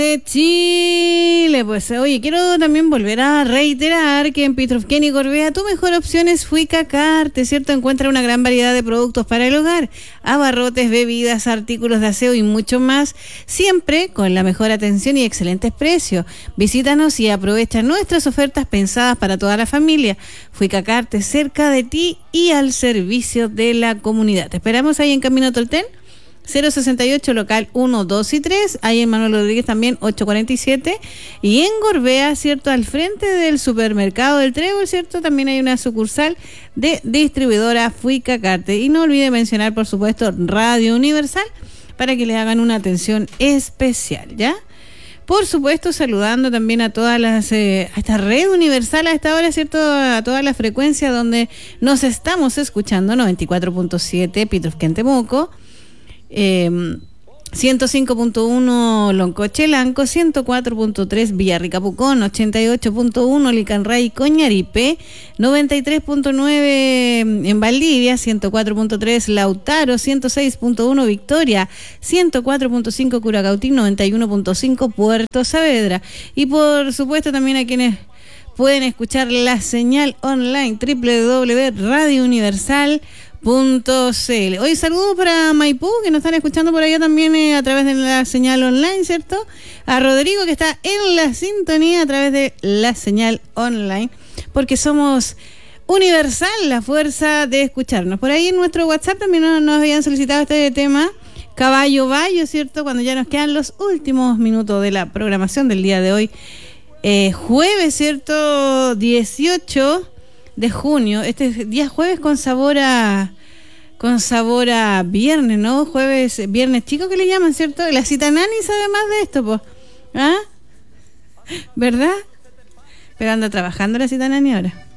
de Chile. Pues oye, quiero también volver a reiterar que en Pitrufquén y Gorbea tu mejor opción es Fuicacarte, ¿cierto? Encuentra una gran variedad de productos para el hogar, abarrotes, bebidas, artículos de aseo y mucho más, siempre con la mejor atención y excelentes precios. Visítanos y aprovecha nuestras ofertas pensadas para toda la familia. Fuicacarte, cerca de ti y al servicio de la comunidad. Te esperamos ahí en Camino Tolten 068, local 1, 2 y 3, ahí en Manuel Rodríguez también 847, y en Gorbea, ¿cierto? Al frente del supermercado del Trébol, ¿cierto? También hay una sucursal de distribuidora Fuicacarte. Y no olvide mencionar, por supuesto, Radio Universal para que le hagan una atención especial, ¿ya? Por supuesto, saludando también a todas las, a esta red universal a esta hora, ¿cierto? A todas las frecuencias donde nos estamos escuchando, 94.7 Pitrufquén Temuco, 105.1 Loncochelanco, 104.3 Villarrica Pucón, 88.1 Licanray Coñaripe, 93.9 en Valdivia, 104.3 Lautaro, 106.1 Victoria, 104.5 Curacautín, 91.5 Puerto Saavedra. Y por supuesto también a quienes pueden escuchar la señal online www.radiouniversal.cl. Hoy saludos para Maipú, que nos están escuchando por allá también a través de la señal online, ¿cierto? A Rodrigo, que está en la sintonía a través de la señal online, porque somos universal, la fuerza de escucharnos. Por ahí en nuestro WhatsApp también nos habían solicitado este tema, Caballo Bayo, ¿cierto? Cuando ya nos quedan los últimos minutos de la programación del día de hoy. Jueves, ¿cierto? 18 de junio, este día jueves con sabor a viernes, ¿no? Jueves, viernes chico que le llaman, ¿cierto? La cita nani sabe más de esto, pues. ¿Ah? ¿Verdad? Pero anda trabajando la cita nani ahora.